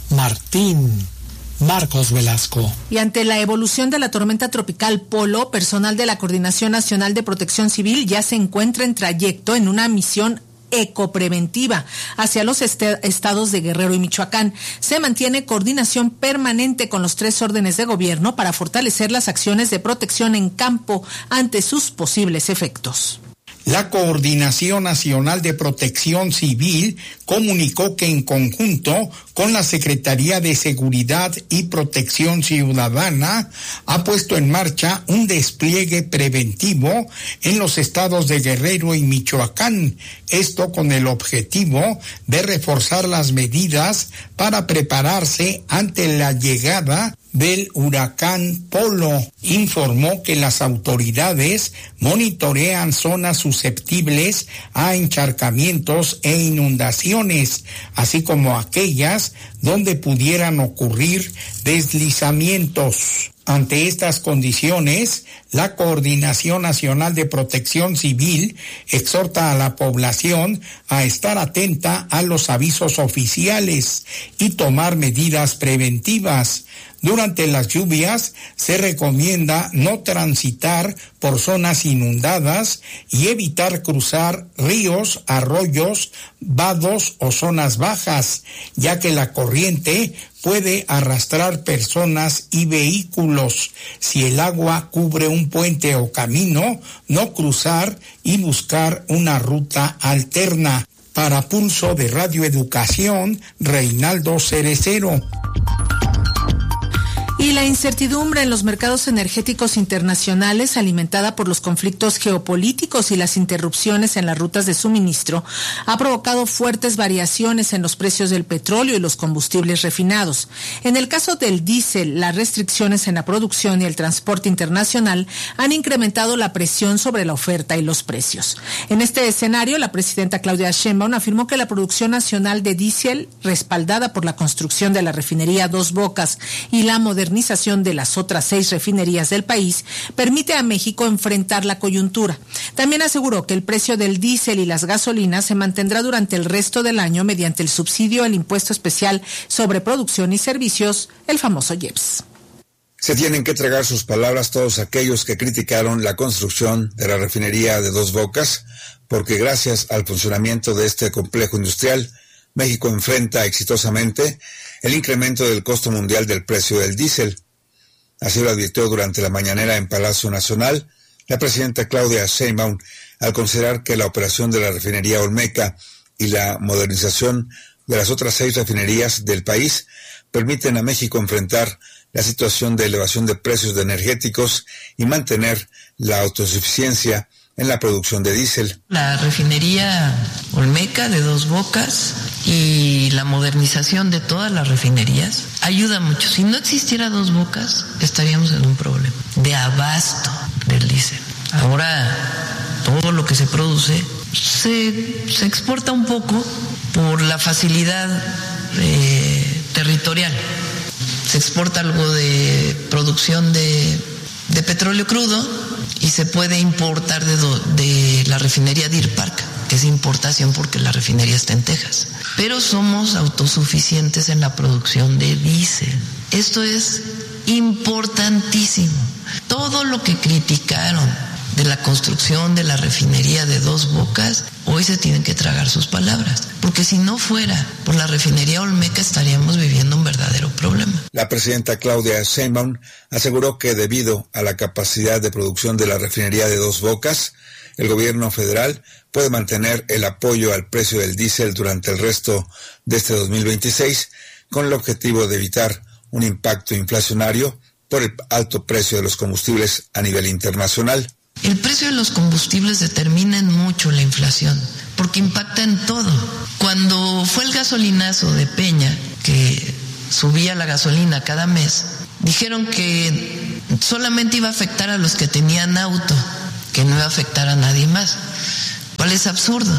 Martín Marcos Velasco. Y ante la evolución de la tormenta tropical Polo, personal de la Coordinación Nacional de Protección Civil ya se encuentra en trayecto en una misión ecopreventiva hacia los este- estados de Guerrero y Michoacán. Se mantiene coordinación permanente con los tres órdenes de gobierno para fortalecer las acciones de protección en campo ante sus posibles efectos. La Coordinación Nacional de Protección Civil comunicó que en conjunto con la Secretaría de Seguridad y Protección Ciudadana ha puesto en marcha un despliegue preventivo en los estados de Guerrero y Michoacán, esto con el objetivo de reforzar las medidas para prepararse ante la llegada del huracán Polo. Informó que las autoridades monitorean zonas susceptibles a encharcamientos e inundaciones, así como aquellas donde pudieran ocurrir deslizamientos. Ante estas condiciones, la Coordinación Nacional de Protección Civil exhorta a la población a estar atenta a los avisos oficiales y tomar medidas preventivas. Durante las lluvias se recomienda no transitar por zonas inundadas y evitar cruzar ríos, arroyos, vados o zonas bajas, ya que la corriente puede arrastrar personas y vehículos. Si el agua cubre un puente o camino, no cruzar y buscar una ruta alterna. Para Pulso de Radio Educación, Reinaldo Cerecero. Y la incertidumbre en los mercados energéticos internacionales, alimentada por los conflictos geopolíticos y las interrupciones en las rutas de suministro, ha provocado fuertes variaciones en los precios del petróleo y los combustibles refinados. En el caso del diésel, las restricciones en la producción y el transporte internacional han incrementado la presión sobre la oferta y los precios. En este escenario, la presidenta Claudia Sheinbaum afirmó que la producción nacional de diésel, respaldada por la construcción de la refinería Dos Bocas y la modernización de las otras seis refinerías del país, permite a México enfrentar la coyuntura. También aseguró que el precio del diésel y las gasolinas se mantendrá durante el resto del año mediante el subsidio al impuesto especial sobre producción y servicios, el famoso I E P S. Se tienen que tragar sus palabras todos aquellos que criticaron la construcción de la refinería de Dos Bocas, porque gracias al funcionamiento de este complejo industrial, México enfrenta exitosamente el incremento del costo mundial del precio del diésel. Así lo advirtió durante la mañanera en Palacio Nacional la presidenta Claudia Sheinbaum, al considerar que la operación de la refinería Olmeca y la modernización de las otras seis refinerías del país permiten a México enfrentar la situación de elevación de precios de energéticos y mantener la autosuficiencia en la producción de diésel. La refinería Olmeca de Dos Bocas y la modernización de todas las refinerías ayuda mucho. Si no existiera Dos Bocas, estaríamos en un problema de abasto del diésel. Ahora todo lo que se produce se, se exporta un poco por la facilidad eh, territorial. Se exporta algo de producción de de petróleo crudo y se puede importar de, do, de la refinería Deer Park, que es importación porque la refinería está en Texas. Pero somos autosuficientes en la producción de diésel. Esto es importantísimo. Todo lo que criticaron de la construcción de la refinería de Dos Bocas, hoy se tienen que tragar sus palabras, porque si no fuera por la refinería Olmeca estaríamos viviendo un verdadero problema. La presidenta Claudia Sheinbaum aseguró que debido a la capacidad de producción de la refinería de Dos Bocas, el gobierno federal puede mantener el apoyo al precio del diésel durante el resto de este dos mil veintiséis, con el objetivo de evitar un impacto inflacionario por el alto precio de los combustibles a nivel internacional. El precio de los combustibles determina en mucho la inflación, porque impacta en todo. Cuando fue el gasolinazo de Peña, que subía la gasolina cada mes, dijeron que solamente iba a afectar a los que tenían auto, que no iba a afectar a nadie más. ¿Cuál es absurdo?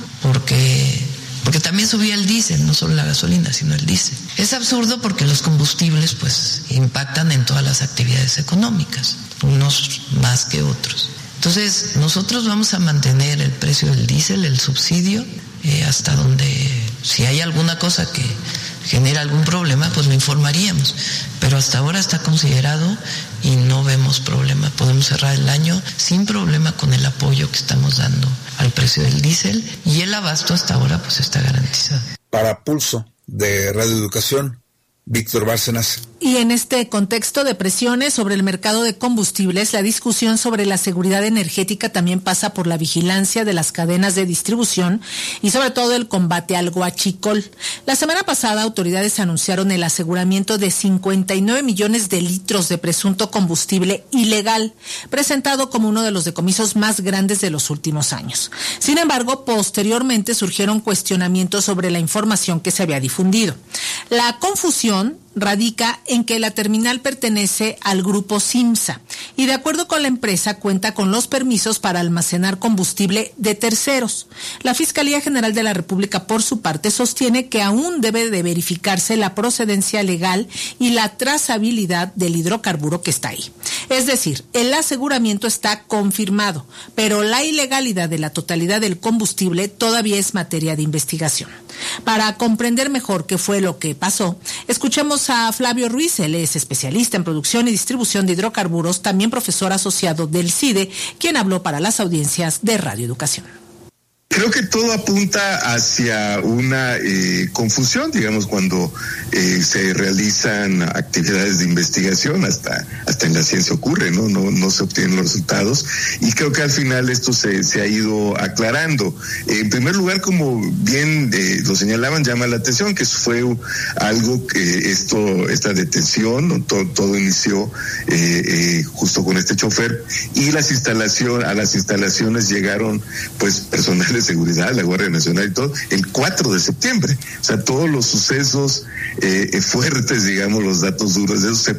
Porque, porque también subía el diésel, no solo la gasolina, sino el diésel. Es absurdo porque los combustibles pues impactan en todas las actividades económicas, unos más que otros. Entonces, nosotros vamos a mantener el precio del diésel, el subsidio, eh, hasta donde, si hay alguna cosa que genera algún problema, pues lo informaríamos. Pero hasta ahora está considerado y no vemos problema. Podemos cerrar el año sin problema con el apoyo que estamos dando al precio del diésel y el abasto hasta ahora pues está garantizado. Para Pulso de Radio Educación, Víctor Bárcenas. Y en este contexto de presiones sobre el mercado de combustibles, la discusión sobre la seguridad energética también pasa por la vigilancia de las cadenas de distribución y sobre todo el combate al huachicol. La semana pasada, autoridades anunciaron el aseguramiento de cincuenta y nueve millones de litros de presunto combustible ilegal, presentado como uno de los decomisos más grandes de los últimos años. Sin embargo, posteriormente surgieron cuestionamientos sobre la información que se había difundido. La confusión radica en que la terminal pertenece al grupo Simsa y de acuerdo con la empresa cuenta con los permisos para almacenar combustible de terceros. La Fiscalía General de la República, por su parte, sostiene que aún debe de verificarse la procedencia legal y la trazabilidad del hidrocarburo que está ahí. Es decir, el aseguramiento está confirmado, pero la ilegalidad de la totalidad del combustible todavía es materia de investigación. Para comprender mejor qué fue lo que pasó, escuchemos a Flavio Ruiz. Él es especialista en producción y distribución de hidrocarburos, también profesor asociado del CIDE, quien habló para las audiencias de Radio Educación. Creo que todo apunta hacia una eh, confusión, digamos, cuando eh, se realizan actividades de investigación, hasta hasta en la ciencia ocurre, ¿no? No, no se obtienen los resultados, y creo que al final esto se, se ha ido aclarando. Eh, en primer lugar, como bien eh, lo señalaban, llama la atención que fue algo que esto, esta detención, ¿no? todo, todo inició eh, eh, justo con este chofer, y las instalaciones, a las instalaciones llegaron pues personal de seguridad, la Guardia Nacional y todo, el cuatro de septiembre. O sea, todos los sucesos eh, fuertes, digamos, los datos duros de eso se,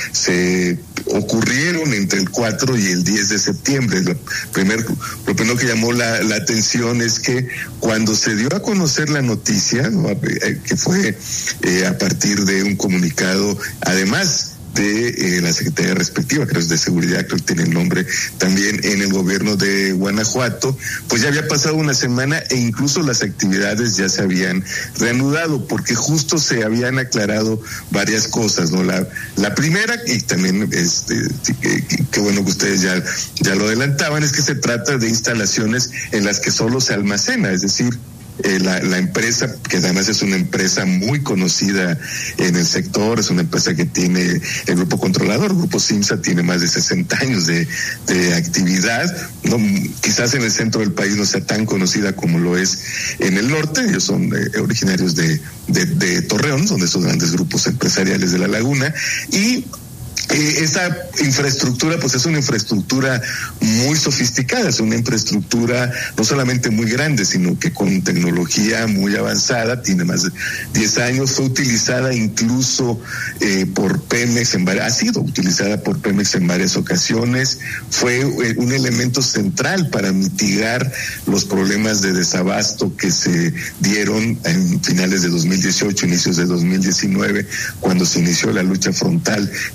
se ocurrieron entre el cuatro y el diez de septiembre. Lo, primer, lo primero que llamó la, la atención es que cuando se dio a conocer la noticia, ¿no? que fue eh, a partir de un comunicado, además de eh, la Secretaría respectiva, creo que es de Seguridad, creo que tiene el nombre también en el gobierno de Guanajuato, pues ya había pasado una semana e incluso las actividades ya se habían reanudado, porque justo se habían aclarado varias cosas, ¿no? La, la primera, y también este, qué bueno que ustedes ya, ya lo adelantaban, es que se trata de instalaciones en las que solo se almacena, es decir, Eh, la, la empresa, que además es una empresa muy conocida en el sector, es una empresa que tiene el grupo controlador, el grupo Simsa tiene más de sesenta años de, de actividad, no, quizás en el centro del país no sea tan conocida como lo es en el norte. Ellos son eh, originarios de, de, de Torreón, son de esos grandes grupos empresariales de la laguna, y Eh, esta infraestructura pues es una infraestructura muy sofisticada, es una infraestructura no solamente muy grande, sino que con tecnología muy avanzada, tiene más de diez años, fue utilizada incluso eh, por Pemex, en varias, ha sido utilizada por Pemex en varias ocasiones, fue eh, un elemento central para mitigar los problemas de desabasto que se dieron en finales de dos mil dieciocho, inicios de dos mil diecinueve, cuando se inició la lucha frontal en contra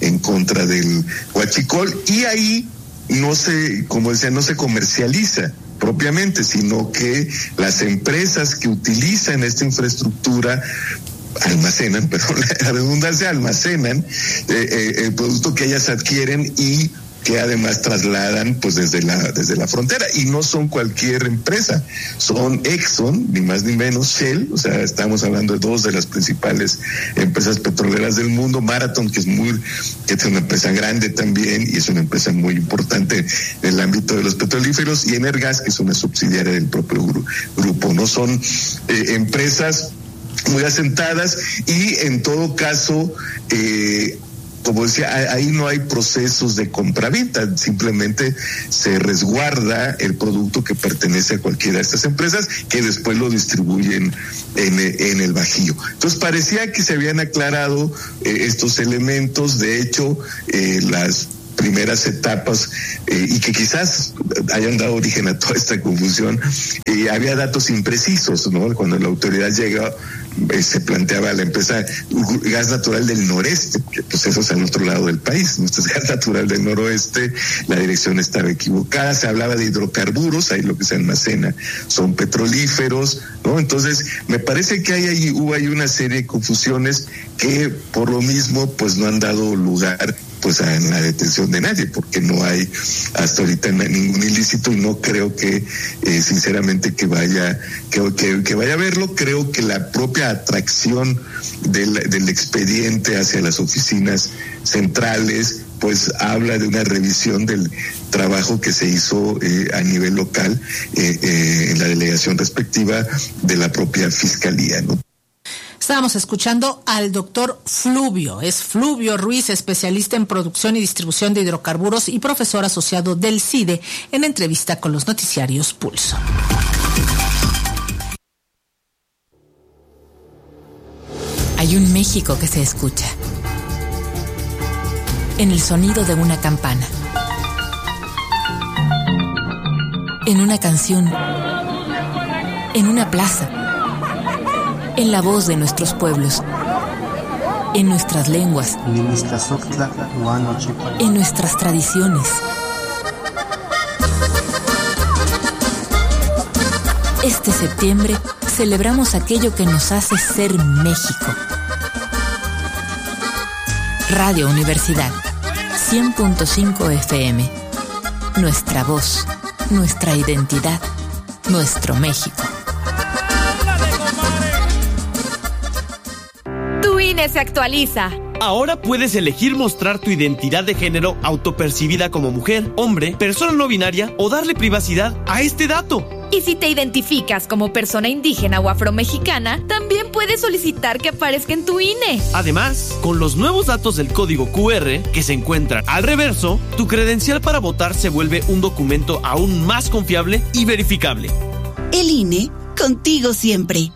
contra del huachicol, y ahí no se, como decía, no se comercializa propiamente, sino que las empresas que utilizan esta infraestructura almacenan, perdón, la redundancia, almacenan eh, eh, el producto que ellas adquieren y que además trasladan pues desde la desde la frontera, y no son cualquier empresa, son Exxon, ni más ni menos, Shell, o sea, estamos hablando de dos de las principales empresas petroleras del mundo, Marathon, que es muy, que es una empresa grande también, y es una empresa muy importante en el ámbito de los petrolíferos, y Energas, que es una subsidiaria del propio gru- grupo, ¿no? Son eh, empresas muy asentadas, y en todo caso, eh, como decía, ahí no hay procesos de compraventa, simplemente se resguarda el producto que pertenece a cualquiera de estas empresas, que después lo distribuyen en, en el Bajío. Entonces parecía que se habían aclarado eh, estos elementos. De hecho, eh, las primeras etapas eh, y que quizás hayan dado origen a toda esta confusión, eh, había datos imprecisos, ¿no? Cuando la autoridad llega, eh, se planteaba la empresa Gas Natural del Noreste, que pues eso es al otro lado del país, ¿no? Esto es Gas Natural del Noroeste, la dirección estaba equivocada, se hablaba de hidrocarburos, ahí lo que se almacena son petrolíferos, ¿no? Entonces, me parece que hay ahí, hubo ahí una serie de confusiones que por lo mismo pues no han dado lugar pues en la detención de nadie, porque no hay hasta ahorita ningún ilícito, y no creo que eh, sinceramente que vaya que, que, que vaya a verlo. Creo que la propia atracción del, del expediente hacia las oficinas centrales pues habla de una revisión del trabajo que se hizo eh, a nivel local eh, eh, en la delegación respectiva de la propia fiscalía, ¿no? Estábamos escuchando al doctor Fluvio, es Fluvio Ruiz, especialista en producción y distribución de hidrocarburos y profesor asociado del CIDE, en entrevista con los noticiarios Pulso. Hay un México que se escucha en el sonido de una campana, en una canción, en una plaza, en la voz de nuestros pueblos, en nuestras lenguas, en nuestras tradiciones. Este septiembre celebramos aquello que nos hace ser México. Radio Universidad, cien punto cinco F M. Nuestra voz, nuestra identidad, nuestro México. Tu I N E se actualiza. Ahora puedes elegir mostrar tu identidad de género autopercibida como mujer, hombre, persona no binaria o darle privacidad a este dato. Y si te identificas como persona indígena o afromexicana, también puedes solicitar que aparezca en tu I N E. Además, con los nuevos datos del código Q R que se encuentran al reverso, tu credencial para votar se vuelve un documento aún más confiable y verificable. El I N E, contigo siempre.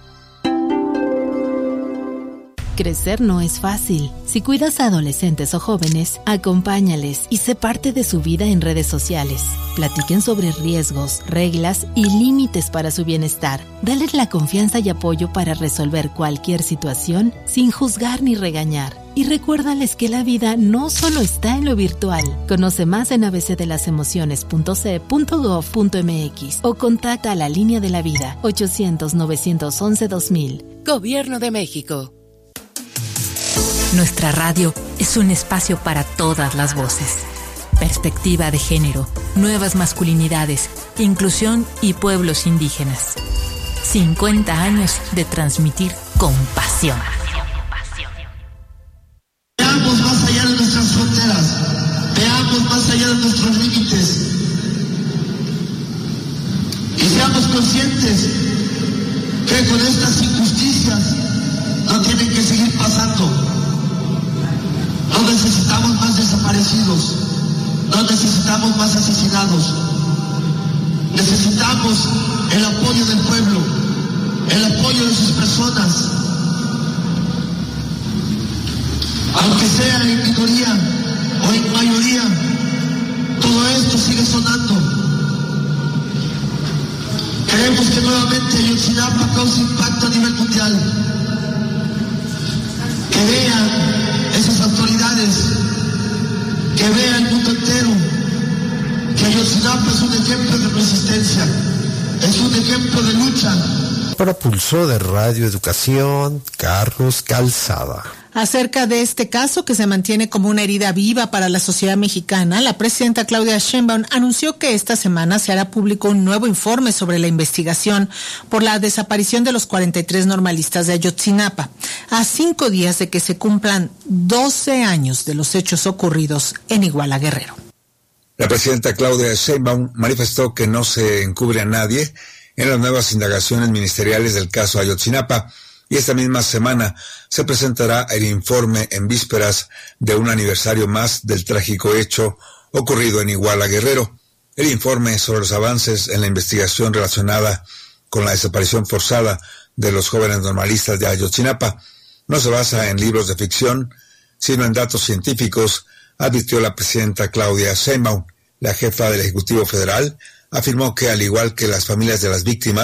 Crecer no es fácil. Si cuidas a adolescentes o jóvenes, acompáñales y sé parte de su vida en redes sociales. Platiquen sobre riesgos, reglas y límites para su bienestar. Dales la confianza y apoyo para resolver cualquier situación sin juzgar ni regañar. Y recuérdales que la vida no solo está en lo virtual. Conoce más en a b c de las emociones punto c e punto gov punto m x o contacta a la Línea de la Vida ochocientos, novecientos once, dos mil. Gobierno de México. Nuestra radio es un espacio para todas las voces. Perspectiva de género, nuevas masculinidades, inclusión y pueblos indígenas. cincuenta años de transmitir con pasión. Veamos más allá de nuestras fronteras, veamos más allá de nuestros límites y seamos conscientes que con estas injusticias no tienen que seguir pasando. No necesitamos más desaparecidos, no necesitamos más asesinados. Necesitamos el apoyo del pueblo, el apoyo de sus personas. Aunque sea en minoría o en mayoría, todo esto sigue sonando. Queremos que nuevamente Ayotzinapa cause impacto a nivel mundial. Que vean esas autoridades que vea el mundo entero que Ayotzinapa es un ejemplo de resistencia, es un ejemplo de lucha. Para Pulso de Radio Educación, Carlos Calzada. Acerca de este caso, que se mantiene como una herida viva para la sociedad mexicana, la presidenta Claudia Sheinbaum anunció que esta semana se hará público un nuevo informe sobre la investigación por la desaparición de los cuarenta y tres normalistas de Ayotzinapa, a cinco días de que se cumplan doce años de los hechos ocurridos en Iguala Guerrero. La presidenta Claudia Sheinbaum manifestó que no se encubre a nadie en las nuevas indagaciones ministeriales del caso Ayotzinapa, y esta misma semana se presentará el informe en vísperas de un aniversario más del trágico hecho ocurrido en Iguala Guerrero. El informe sobre los avances en la investigación relacionada con la desaparición forzada de los jóvenes normalistas de Ayotzinapa no se basa en libros de ficción, sino en datos científicos, advirtió la presidenta Claudia Sheinbaum. La jefa del Ejecutivo Federal afirmó que, al igual que las familias de las víctimas,